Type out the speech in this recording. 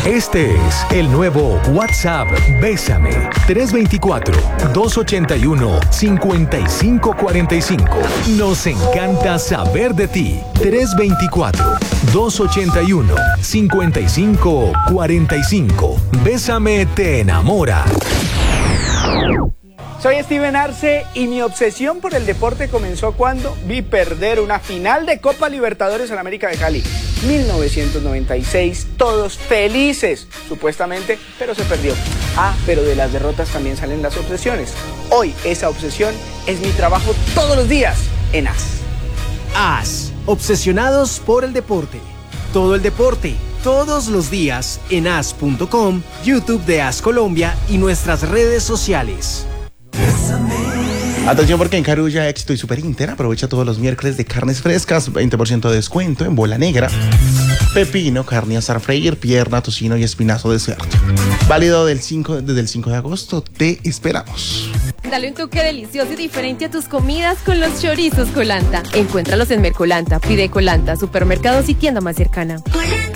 Este es el nuevo WhatsApp Bésame 324-281-5545. Nos encanta saber de ti. 324-281-5545. Bésame te enamora. Soy Steven Arce y mi obsesión por el deporte comenzó cuando vi perder una final de Copa Libertadores en América de Cali. 1996, todos felices, supuestamente, pero se perdió. Pero de las derrotas también salen las obsesiones. Hoy esa obsesión es mi trabajo todos los días en AS. AS, obsesionados por el deporte. Todo el deporte, todos los días en as.com, YouTube de AS Colombia y nuestras redes sociales. Atención porque en Carulla, Éxito y Super Inter aprovecha todos los miércoles de carnes frescas, 20% de descuento en bola negra, pepino, carne asar freír, pierna, tocino y espinazo de cerdo. Válido desde el 5 de agosto, te esperamos. Dale un toque delicioso y diferente a tus comidas con los chorizos Colanta. Encuéntralos en Mercolanta, pide Colanta, supermercados y tienda más cercana.